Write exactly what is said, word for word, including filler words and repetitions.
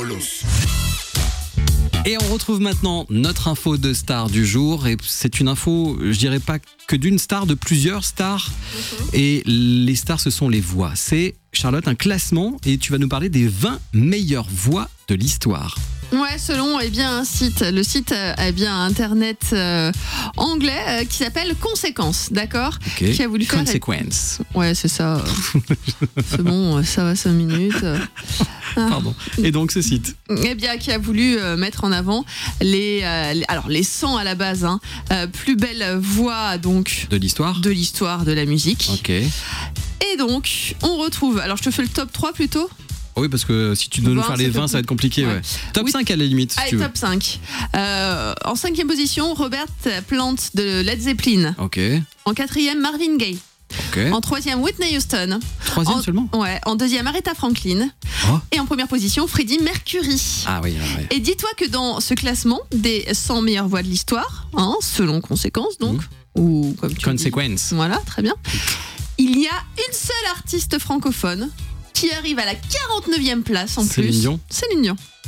Carlos. Et on retrouve maintenant notre info de star du jour. Et c'est une info, je dirais pas que d'une star, de plusieurs stars. Mm-hmm. Et les stars, ce sont les voix. C'est, Charlotte, un classement et tu vas nous parler des vingt meilleures voix de l'histoire. Ouais, selon eh bien, un site, le site eh bien, internet euh, anglais euh, qui s'appelle Conséquences, d'accord, okay. Qui a voulu faire... Consequence. Ouais, c'est ça. C'est bon, ça va cinq minutes. Pardon. Et donc ce site Eh bien, qui a voulu euh, mettre en avant les, euh, les, alors les cent à la base, hein, euh, plus belles voix donc de l'histoire, de l'histoire de la musique. Ok. Et donc, on retrouve. Alors, je te fais le top trois plutôt. Oui, parce que si tu dois nous faire les vingt, ça va être compliqué. Ouais. Ouais. Top oui. cinq à la limite. Si Allez, tu veux. top cinq. Euh, en cinquième position, Robert Plant de Led Zeppelin. Ok. En quatrième, Marvin Gaye. Okay. En troisième, Whitney Houston. Troisième en, seulement. Ouais. En deuxième, Aretha Franklin. Oh. Et en première position, Freddie Mercury. Ah oui. Ah, oui. Et dis-toi que dans ce classement des cent meilleures voix de l'histoire, hein, selon Conséquences donc, mmh. ou comme tu Consequence. dis, voilà, très bien. Il y a une seule artiste francophone qui arrive à la quarante-neuvième place en Céline plus. Dion. Céline Dion.